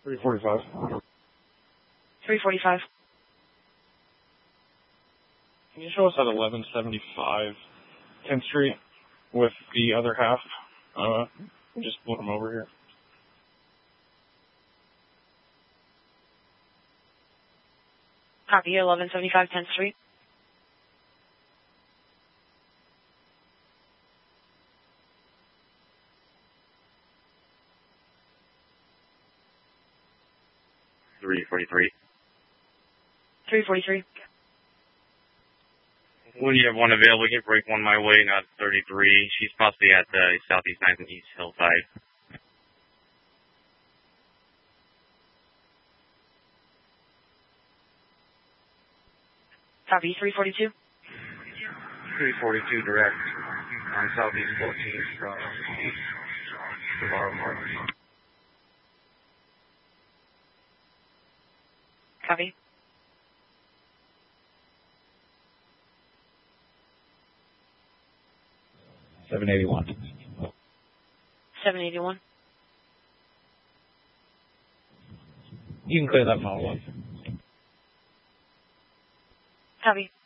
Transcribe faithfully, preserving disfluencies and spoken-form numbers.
three forty-five. three forty-five. Can you show us at eleven seventy-five tenth Street with the other half? Uh, just put them over here. Copy, eleven seventy-five tenth Street. three forty-three. three forty-three. When you have one available, you can break one my way, not thirty-three. She's possibly at the Southeast ninth and East Hillside. Copy, three forty-two. three forty-two direct on Southeast fourteenth from Navarro Park. Copy. seven eighty-one. seven eighty-one. You can clear that model up. Copy.